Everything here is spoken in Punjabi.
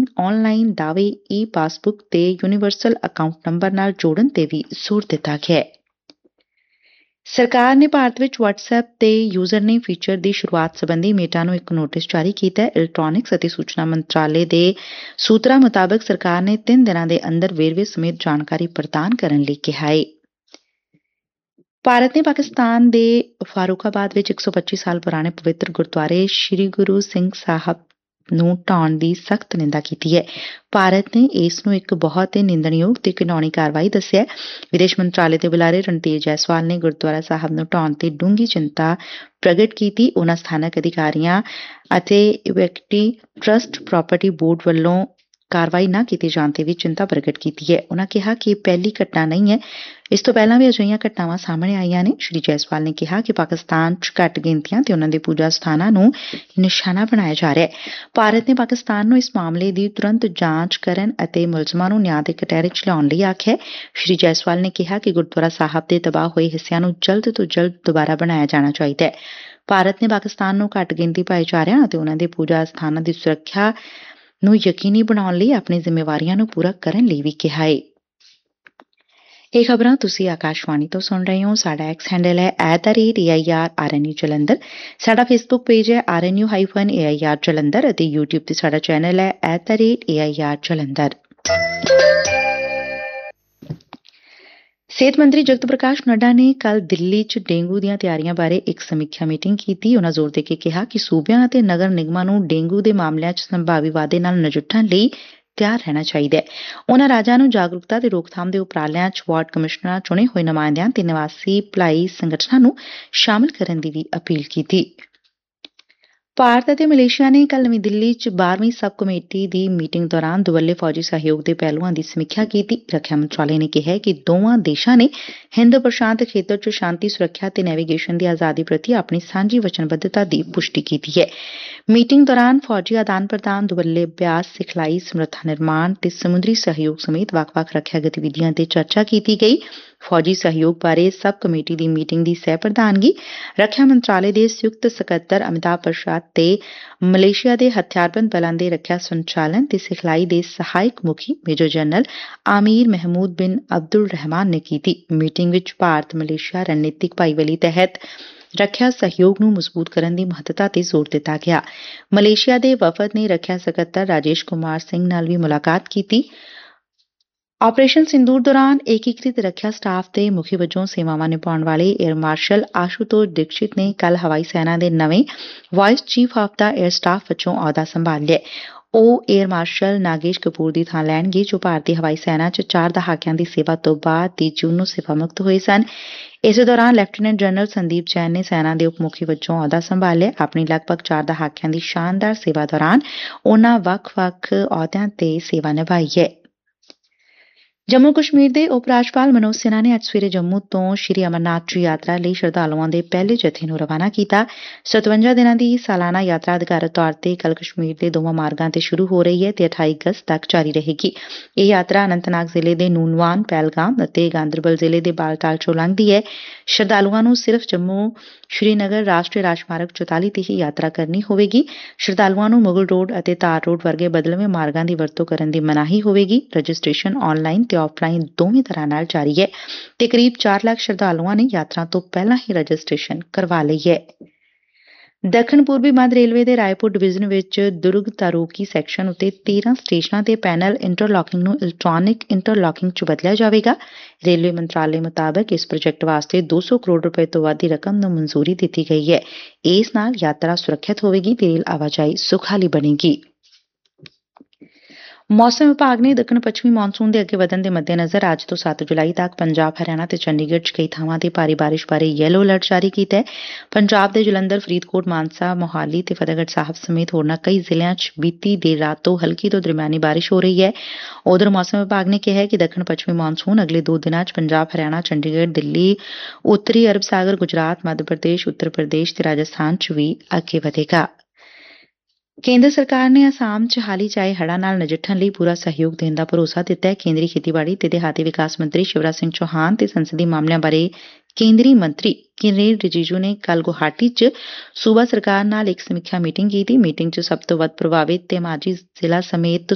ਆਨਲਾਈਨ ਦਾਅਵੇ ਈ ਪਾਸਬੁੱਕ ਤੇ ਯੂਨੀਵਰਸਲ ਅਕਾਊਂਟ ਨੰਬਰ ਨਾਲ ਜੋੜਨ ਤੇ ਵੀ ਜ਼ੋਰ ਦਿੱਤਾ ਗਿਆ ਹੈ। ਸਰਕਾਰ ਨੇ ਭਾਰਤ ਵਿੱਚ WhatsApp ਤੇ ਯੂਜ਼ਰਨੇਮ ਫੀਚਰ ਦੀ ਸ਼ੁਰੂਆਤ ਸਬੰਧੀ ਮੇਟਾ ਨੂੰ ਇੱਕ ਨੋਟਿਸ ਜਾਰੀ ਕੀਤਾ ਹੈ। ਇਲੈਕਟ੍ਰਾਨਿਕਸ ਅਤੇ ਸੂਚਨਾ ਮੰਤਰਾਲੇ ਦੇ ਸੂਤਰਾਂ ਮੁਤਾਬਕ ਸਰਕਾਰ ਨੇ 3 ਦਿਨਾਂ ਦੇ ਅੰਦਰ ਵੇਰਵੇ ਸਮੇਤ ਜਾਣਕਾਰੀ ਪ੍ਰਦਾਨ ਕਰਨ ਲਈ ਕਿਹਾ ਹੈ। ਭਾਰਤ ਨੇ ਪਾਕਿਸਤਾਨ ਦੇ ਫਾਰੂਕਾਬਾਦ ਵਿੱਚ 125 ਸਾਲ ਪੁਰਾਣੇ ਪਵਿੱਤਰ ਗੁਰਦੁਆਰੇ ਸ੍ਰੀ ਗੁਰੂ ਸਿੰਘ ਸਾਹਿਬ ਨੂੰ ਢਾਉਣ ਦੀ ਸਖਤ ਨਿੰਦਾ ਕੀਤੀ ਹੈ। ਭਾਰਤ ਨੇ ਇਸ ਨੂੰ ਇੱਕ ਬਹੁਤ ਹੀ ਨਿੰਦਣਯੋਗ ਤੇ ਘਿਨਾਉਣੀ ਕਾਰਵਾਈ ਦੱਸਿਆ। ਵਿਦੇਸ਼ ਮੰਤਰਾਲੇ ਦੇ ਬੁਲਾਰੇ ਰਣਧੀਰ ਜੈਸਵਾਲ ਨੇ ਗੁਰਦੁਆਰਾ ਸਾਹਿਬ ਨੂੰ ਢਾਉਣ ਤੇ ਡੂੰਘੀ ਚਿੰਤਾ ਪ੍ਰਗਟ ਕੀਤੀ। ਉਨ੍ਹਾਂ ਸਥਾਨਕ ਅਧਿਕਾਰੀਆਂ ਅਤੇ ਇਕੁਇਟੀ ਟਰੱਸਟ ਪ੍ਰਾਪਰਟੀ ਬੋਰਡ ਵੱਲੋਂ ਕਾਰਵਾਈ ਨਾ ਕੀਤੇ ਜਾਣ ਤੇ ਵੀ ਚਿੰਤਾ ਪ੍ਰਗਟ ਕੀਤੀ ਹੈ। ਉਨ੍ਹਾਂ ਕਿਹਾ ਕਿ ਇਹ ਪਹਿਲੀ ਘਟਨਾ ਨਹੀਂ ਹੈ, ਇਸ ਤੋਂ ਪਹਿਲਾਂ ਵੀ ਅਜਿਹੀਆਂ ਘਟਨਾਵਾਂ ਸਾਹਮਣੇ ਆਈਆਂ ਨੇ। ਸ਼੍ਰੀ ਜੈਸਵਾਲ ਨੇ ਕਿਹਾ ਕਿ ਪਾਕਿਸਤਾਨ 'ਚ ਘੱਟ ਗਿਣਤੀਆਂ ਤੇ ਉਨ੍ਹਾਂ ਦੇ ਪੂਜਾ ਸਥਾਨਾਂ ਨੂੰ ਨਿਸ਼ਾਨਾ ਬਣਾਇਆ ਜਾ ਰਿਹਾ ਹੈ। ਭਾਰਤ ਨੇ ਪਾਕਿਸਤਾਨ ਨੂੰ ਇਸ ਮਾਮਲੇ ਦੀ ਤੁਰੰਤ ਜਾਂਚ ਕਰਨ ਅਤੇ ਮੁਲਜ਼ਮਾਂ ਨੂੰ ਨਿਆਂ ਦੇ ਕਟਹਿਰੇ 'ਚ ਲਿਆਉਣ ਲਈ ਆਖਿਆ। ਸ਼੍ਰੀ ਜੈਸਵਾਲ ਨੇ ਕਿਹਾ ਕਿ ਗੁਰਦੁਆਰਾ ਸਾਹਿਬ ਦੇ ਤਬਾਹ ਹੋਏ ਹਿੱਸਿਆਂ ਨੂੰ ਜਲਦ ਤੋਂ ਜਲਦ ਦੁਬਾਰਾ ਬਣਾਇਆ ਜਾਣਾ ਚਾਹੀਦਾ ਹੈ। ਭਾਰਤ ਨੇ ਪਾਕਿਸਤਾਨ ਨੂੰ ਘੱਟ ਗਿਣਤੀ ਭਾਈਚਾਰਿਆਂ ਅਤੇ ਉਨ੍ਹਾਂ ਦੇ ਪੂਜਾ ਸਥਾਨਾਂ ਦੀ ਸੁਰੱਖਿਆ ਨੂੰ ਯਕੀਨੀ ਬਣਾਉਣ ਲਈ ਆਪਣੀ ਜ਼ਿੰਮੇਵਾਰੀਆਂ ਨੂੰ ਪੂਰਾ ਕਰਨ ਲਈ ਵੀ ਕਿਹਾ ਹੈ। ਇਹ ਖਬਰਾਂ ਤੁਸੀਂ ਆਕਾਸ਼ਵਾਣੀ ਤੋਂ ਸੁਣ ਰਹੇ ਹੋ। ਸਾਡਾ ਐਕਸ ਹੈਂਡਲ ਹੈ @AIRRNU ਜਲੰਧਰ। ਸਾਡਾ ਫੇਸਬੁੱਕ ਪੇਜ ਹੈ RNU-AIR ਜਲੰਧਰ ਅਤੇ YouTube ਤੇ ਸਾਡਾ ਚੈਨਲ ਹੈ @AIR ਜਲੰਧਰ। ਸਿਹਤ ਮੰਤਰੀ ਜਗਤ ਪ੍ਰਕਾਸ਼ ਨੱਡਾ ਨੇ ਕੱਲ੍ਹ ਦਿੱਲੀ 'ਚ ਡੇਂਗੂ ਦੀਆਂ ਤਿਆਰੀਆਂ ਬਾਰੇ ਇੱਕ ਸਮੀਖਿਆ ਮੀਟਿੰਗ ਕੀਤੀ। ਉਨ੍ਹਾਂ ਜ਼ੋਰ ਦੇ ਕੇ ਕਿਹਾ ਕਿ ਸੂਬਿਆਂ ਅਤੇ ਨਗਰ ਨਿਗਮਾਂ ਨੂੰ ਡੇਂਗੂ ਦੇ ਮਾਮਲਿਆਂ 'ਚ ਸੰਭਾਵੀ ਵਾਧੇ ਨਾਲ ਨਜਿੱਠਣ ਲਈ ਤਿਆਰ ਰਹਿਣਾ ਚਾਹੀਦਾ ਹੈ। ਉਨ੍ਹਾਂ ਰਾਜਾਂ ਨੂੰ ਜਾਗਰੂਕਤਾ ਤੇ ਰੋਕਥਾਮ ਦੇ ਉਪਰਾਲਿਆਂ 'ਚ ਵਾਰਡ ਕਮਿਸ਼ਨਰਾਂ, ਚੁਣੇ ਹੋਏ ਨੁਮਾਇੰਦਿਆਂ ਤੇ ਨਿਵਾਸੀ ਭਲਾਈ ਸੰਗਠਨਾਂ ਨੂੰ ਸ਼ਾਮਲ ਕਰਨ ਦੀ ਵੀ ਅਪੀਲ ਕੀਤੀ। ਭਾਰਤ ਅਤੇ ਮਲੇਸ਼ੀਆ ਨੇ ਕੱਲ੍ਹ ਨਵੀਂ ਦਿੱਲੀ 'ਚ 12ਵੀਂ ਸਬ ਕਮੇਟੀ ਦੀ ਮੀਟਿੰਗ ਦੌਰਾਨ ਦੁਵੱਲੇ ਫੌਜੀ ਸਹਿਯੋਗ ਦੇ ਪਹਿਲੂਆਂ ਦੀ ਸਮੀਖਿਆ ਕੀਤੀ। ਰੱਖਿਆ ਮੰਤਰਾਲੇ ਨੇ ਕਿਹਾ ਕਿ ਦੋਵਾਂ ਦੇਸ਼ਾਂ ਨੇ ਹਿੰਦ ਪ੍ਰਸ਼ਾਂਤ ਖੇਤਰ 'ਚ ਸ਼ਾਂਤੀ, ਸੁਰੱਖਿਆ ਤੇ ਨੈਵੀਗੇਸ਼ਨ ਦੀ ਆਜ਼ਾਦੀ ਪ੍ਰਤੀ ਆਪਣੀ ਸਾਂਝੀ ਵਚਨਬੱਧਤਾ ਦੀ ਪੁਸ਼ਟੀ ਕੀਤੀ ਹੈ। ਮੀਟਿੰਗ ਦੌਰਾਨ ਫੌਜੀ ਆਦਾਨ ਪ੍ਰਦਾਨ, ਦੁਵੱਲੇ ਅਭਿਆਸ, ਸਿਖਲਾਈ, ਸਮਰੱਥਾ ਨਿਰਮਾਣ ਤੇ ਸਮੁੰਦਰੀ ਸਹਿਯੋਗ ਸਮੇਤ ਵੱਖ-ਵੱਖ ਰੱਖਿਆ ਗਤੀਵਿਧੀਆਂ ਤੇ ਚਰਚਾ ਕੀਤੀ ਗਈ। ਫੌਜੀ ਸਹਿਯੋਗ ਬਾਰੇ ਸਬ ਕਮੇਟੀ ਦੀ ਮੀਟਿੰਗ ਦੀ ਸਹਿ ਪ੍ਰਧਾਨਗੀ ਰੱਖਿਆ ਮੰਤਰਾਲੇ ਦੇ ਸੰਯੁਕਤ ਸਕੱਤਰ ਅਮਿਤਾਭ ਪ੍ਰਸਾਦ ਤੇ ਮਲੇਸ਼ੀਆ ਦੇ ਹਥਿਆਰਬੰਦ ਬਲਾਂ ਦੇ ਰੱਖਿਆ ਸੰਚਾਲਨ ਤੇ ਸਿਖਲਾਈ ਦੇ ਸਹਾਇਕ ਮੁਖੀ ਮੇਜਰ ਜਨਰਲ ਆਮੀਰ ਮਹਿਮੂਦ ਬਿਨ ਅਬਦੁਲ ਰਹਿਮਾਨ ਨੇ ਕੀਤੀ। ਮੀਟਿੰਗ ਵਿੱਚ ਭਾਰਤ ਮਲੇਸ਼ੀਆ ਰਣਨੀਤਿਕ ਭਾਈਵਾਲੀ ਤਹਿਤ ਰੱਖਿਆ ਸਹਿਯੋਗ ਨੂੰ ਮਜ਼ਬੂਤ ਕਰਨ ਦੀ ਮਹੱਤਤਾ ਤੇ ਜ਼ੋਰ ਦਿੱਤਾ ਗਿਆ। ਮਲੇਸ਼ੀਆ ਦੇ ਵਫਦ ਨੇ ਰੱਖਿਆ ਸਕੱਤਰ ਰਾਜੇਸ਼ ਕੁਮਾਰ ਸਿੰਘ ਨਾਲ ਵੀ ਮੁਲਾਕਾਤ ਕੀਤੀ। ਆਪਰੇਸ਼ਨ ਸਿੰਦੂਰ ਦੌਰਾਨ ਏਕੀਕ੍ਰਿਤ ਰੱਖਿਆ ਸਟਾਫ ਦੇ ਮੁਖੀ ਵਜੋਂ ਸੇਵਾਵਾਂ ਨਿਭਾਉਣ ਵਾਲੇ ਏਅਰ ਮਾਰਸ਼ਲ ਆਸ਼ੂਤੋਸ਼ ਦੀਕਸ਼ਿਤ ਨੇ ਕੱਲ੍ਹ ਹਵਾਈ ਸੈਨਾ ਦੇ ਨਵੇਂ vice chief of the air staff ਵਜੋਂ ਅਹੁਦਾ ਸੰਭਾਲ ਲਿਆ। ਉਹ ਏਅਰ ਮਾਰਸ਼ਲ ਨਾਗੇਸ਼ ਕਪੂਰ ਦੀ ਥਾਂ ਲੈਣਗੇ, ਜੋ ਭਾਰਤੀ ਹਵਾਈ ਸੈਨਾ 'ਚ 4 ਦਹਾਕਿਆਂ ਦੀ ਸੇਵਾ ਤੋਂ ਬਾਅਦ 30 ਜੂਨ ਨੂੰ ਸੇਵਾ ਮੁਕਤ ਹੋਏ ਸਨ। ਇਸੇ ਦੌਰਾਨ ਲੈਫਟੀਨੈਂਟ ਜਨਰਲ ਸੰਦੀਪ ਜੈਨ ਨੇ ਸੈਨਾ ਦੇ ਉਪ ਮੁਖੀ ਵਜੋਂ ਅਹੁਦਾ ਸੰਭਾਲਿਆ। ਆਪਣੀ ਲਗਭਗ 4 ਦਹਾਕਿਆਂ ਦੀ ਸ਼ਾਨਦਾਰ ਸੇਵਾ ਦੌਰਾਨ ਉਨ੍ਹਾਂ ਵੱਖ-ਵੱਖ ਅਹੁਦਿਆਂ ਤੇ ਸੇਵਾ ਨਿਭਾਈ ਹੈ। ਜੰਮੂ ਕਸ਼ਮੀਰ ਦੇ ਉਪ ਰਾਜਪਾਲ ਮਨੋਜ ਸਿਨਹਾ ਨੇ ਅੱਜ ਸਵੇਰੇ ਜੰਮੂ ਤੋਂ ਸ੍ਰੀ ਅਮਰਨਾਥ ਜੀ ਯਾਤਰਾ ਲਈ ਸ਼ਰਧਾਲੂਆਂ ਦੇ ਪਹਿਲੇ ਜਥੇ ਨੂੰ ਰਵਾਨਾ ਕੀਤਾ। 57 ਦਿਨਾਂ ਦੀ ਸਾਲਾਨਾ ਯਾਤਰਾ ਅਧਿਕਾਰਤ ਤੌਰ ਤੇ ਕੱਲ੍ਹ ਕਸ਼ਮੀਰ ਦੇ ਦੋਵਾਂ ਮਾਰਗਾਂ ਤੇ ਸ਼ੁਰੂ ਹੋ ਰਹੀ ਹੈ ਤੇ 28 ਅਗਸਤ ਤੱਕ ਜਾਰੀ ਰਹੇਗੀ। ਇਹ ਯਾਤਰਾ ਅਨੰਤਨਾਗ ਜ਼ਿਲ੍ਹੇ ਦੇ ਨੂਨਵਾਨ, ਪਹਿਲਗਾਮ ਅਤੇ ਗਾਂਦਰਬਲ ਜ਼ਿਲ੍ਹੇ ਦੇ ਬਾਲਟਾਲ 'ਚੋਂ ਲੰਘਦੀ ਹੈ। ਸ਼ਰਧਾਲੂਆਂ ਨੂੰ ਸਿਰਫ਼ ਜੰਮੂ ਸ਼੍ਰੀਨਗਰ ਰਾਸ਼ਟਰੀ ਰਾਜਮਾਰਗ 44 ਤੇ ਹੀ ਯਾਤਰਾ ਕਰਨੀ ਹੋਵੇਗੀ। ਸ਼ਰਧਾਲੂਆਂ ਨੂੰ ਮੁਗਲ ਰੋਡ ਅਤੇ ਤਾਰ ਰੋਡ ਵਰਗੇ ਬਦਲਵੇਂ ਮਾਰਗਾਂ ਦੀ ਵਰਤੋਂ ਕਰਨ ਦੀ ਮਨਾਹੀ ਹੋਵੇਗੀ। ਰਜਿਸਟ੍ਰੇਸ਼ਨ ਆਨਲਾਈਨ ਤੇ ਆਫਲਾਈਨ ਦੋਵੇਂ ਤਰ੍ਹਾਂ ਨਾਲ ਜਾਰੀ ਹੈ ਤੇ ਕਰੀਬ 4 ਲੱਖ ਸ਼ਰਧਾਲੂਆਂ ਨੇ ਯਾਤਰਾ ਤੋਂ ਪਹਿਲਾਂ ਹੀ ਰਜਿਸਟ੍ਰੇਸ਼ਨ ਕਰਵਾ ਲਈ ਹੈ। ਦੱਖਣ ਪੂਰਬੀ ਮੱਧ ਰੇਲਵੇ ਦੇ ਰਾਏਪੁਰ ਡਿਵੀਜ਼ਨ ਵਿੱਚ ਦੁਰਗ ਤਾਰੂਕੀ ਸੈਕਸ਼ਨ ਉੱਤੇ 13 ਸਟੇਸ਼ਨਾਂ ਤੇ ਪੈਨਲ ਇੰਟਰਲਾਕਿੰਗ ਨੂੰ ਇਲੈਕਟ੍ਰਾਨਿਕ ਇੰਟਰਲਾਕਿੰਗ 'ਚ ਬਦਲਿਆ ਜਾਵੇਗਾ। ਰੇਲਵੇ ਮੰਤਰਾਲੇ ਮੁਤਾਬਕ ਇਸ ਪ੍ਰੋਜੈਕਟ ਵਾਸਤੇ 200 ਕਰੋੜ ਰੁਪਏ ਤੋਂ ਵੱਧ ਦੀ ਰਕਮ ਨੂੰ ਮਨਜ਼ੂਰੀ ਦਿੱਤੀ ਗਈ ਹੈ। ਇਸ ਨਾਲ ਯਾਤਰਾ ਸੁਰੱਖਿਅਤ ਹੋਵੇਗੀ ਤੇ ਰੇਲ ਆਵਾਜਾਈ ਸੁਖਾਲੀ ਬਣੇਗੀ। ਮੌਸਮ ਵਿਭਾਗ ਨੇ ਦੱਖਣ ਪੱਛਮੀ ਮਾਨਸੂਨ ਦੇ ਅੱਗੇ ਵਧਣ ਦੇ ਮੱਦੇਨਜ਼ਰ ਅੱਜ ਤੋਂ 7 ਜੁਲਾਈ ਤੱਕ ਪੰਜਾਬ, ਹਰਿਆਣਾ ਤੇ ਚੰਡੀਗੜ੍ਹ 'ਚ ਕਈ ਥਾਵਾਂ ਤੇ ਭਾਰੀ ਬਾਰਿਸ਼ ਬਾਰੇ ਯੈਲੋ ਅਲਰਟ ਜਾਰੀ ਕੀਤਾ ਹੈ। ਪੰਜਾਬ ਦੇ ਜਲੰਧਰ, ਫਰੀਦਕੋਟ, ਮਾਨਸਾ, ਮੋਹਾਲੀ ਤੇ ਫਤਿਹਗੜ੍ਹ ਸਾਹਿਬ ਸਮੇਤ ਹੋਰਨਾਂ ਕਈ ਜ਼ਿਲ੍ਹਿਆਂ 'ਚ ਬੀਤੀ ਦੇਰ ਰਾਤ ਤੋਂ ਹਲਕੀ ਤੋਂ ਦਰਮਿਆਨੀ ਬਾਰਿਸ਼ ਹੋ ਰਹੀ ਹੈ। ਉਧਰ ਮੌਸਮ ਵਿਭਾਗ ਨੇ ਕਿਹਾ ਹੈ ਕਿ ਦੱਖਣ ਪੱਛਮੀ ਮਾਨਸੂਨ ਅਗਲੇ 2 ਦਿਨਾਂ 'ਚ ਪੰਜਾਬ, ਹਰਿਆਣਾ, ਚੰਡੀਗੜ੍ਹ, ਦਿੱਲੀ, ਉੱਤਰੀ ਅਰਬ ਸਾਗਰ, ਗੁਜਰਾਤ, ਮੱਧ ਪ੍ਰਦੇਸ਼, ਉੱਤਰ ਪ੍ਰਦੇਸ਼ ਤੇ ਰਾਜਸਥਾਨ 'ਚ ਵੀ ਅੱਗੇ ਵਧੇਗਾ। ਕੇਂਦਰ ਸਰਕਾਰ ਨੇ ਅਸਾਮ 'ਚ ਹਾਲ ਹੀ 'ਚ ਆਏ ਹੜ੍ਹਾਂ ਨਾਲ ਨਜਿੱਠਣ ਲਈ ਪੂਰਾ ਸਹਿਯੋਗ ਦੇਣ ਦਾ ਭਰੋਸਾ ਦਿੱਤਾ ਹੈ। ਕੇਂਦਰੀ ਖੇਤੀਬਾੜੀ ਤੇ ਦਿਹਾਤੀ ਵਿਕਾਸ ਮੰਤਰੀ ਸ਼ਿਵਰਾਜ ਸਿੰਘ ਚੌਹਾਨ ਤੇ ਸੰਸਦੀ ਮਾਮਲਿਆਂ ਬਾਰੇ ਕੇਂਦਰੀ ਮੰਤਰੀ ਕਿਰੇਨ ਰਿਜੀਜੂ ਨੇ ਕੱਲ੍ਹ ਗੁਹਾਟੀ 'ਚ ਸੂਬਾ ਸਰਕਾਰ ਨਾਲ ਇੱਕ ਸਮੀਖਿਆ ਮੀਟਿੰਗ ਕੀਤੀ। ਮੀਟਿੰਗ 'ਚ ਸਭ ਤੋਂ ਵੱਧ ਪ੍ਰਭਾਵਿਤ ਧੇਮਾਜੀ ਜ਼ਿਲ੍ਹਾ ਸਮੇਤ